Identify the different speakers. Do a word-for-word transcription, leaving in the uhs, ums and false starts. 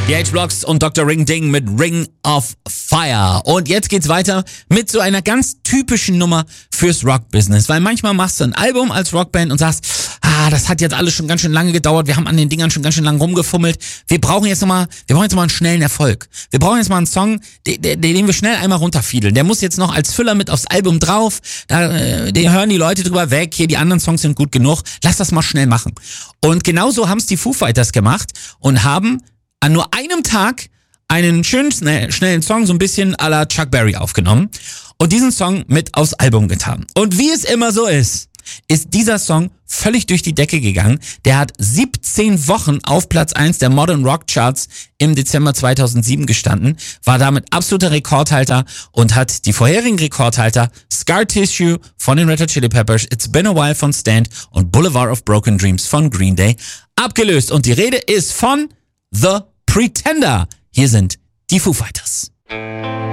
Speaker 1: Die H-Blocks und Doktor Ring Ding mit Ring of Fire. Und jetzt geht's weiter mit so einer ganz typischen Nummer fürs Rock-Business. Weil manchmal machst du ein Album als Rockband und sagst, ah, das hat jetzt alles schon ganz schön lange gedauert, wir haben an den Dingern schon ganz schön lange rumgefummelt. Wir brauchen jetzt nochmal, wir brauchen jetzt mal einen schnellen Erfolg. Wir brauchen jetzt mal einen Song, den, den, den wir schnell einmal runterfiedeln. Der muss jetzt noch als Füller mit aufs Album drauf. Da äh, den hören die Leute drüber weg. Hier, die anderen Songs sind gut genug. Lass das mal schnell machen. Und genauso haben es die Foo Fighters gemacht und haben an nur einem Tag einen schönen, schnellen Song, so ein bisschen à la Chuck Berry aufgenommen und diesen Song mit aufs Album getan. Und wie es immer so ist, ist dieser Song völlig durch die Decke gegangen. Der hat siebzehn Wochen auf Platz eins der Modern Rock Charts im Dezember zweitausendsieben gestanden, war damit absoluter Rekordhalter und hat die vorherigen Rekordhalter Scar Tissue von den Red Hot Chili Peppers, It's Been a While von Stand und Boulevard of Broken Dreams von Green Day abgelöst. Und die Rede ist von The Pretender. Hier sind die Foo Fighters.